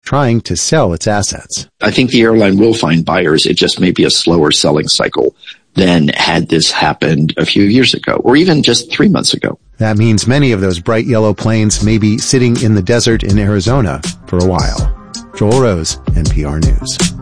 trying to sell its assets. I think the airline will find buyers. It just may be a slower selling cycle than had this happened a few years ago, or even just 3 months ago. That means many of those bright yellow planes may be sitting in the desert in Arizona for a while. Joel Rose, NPR News.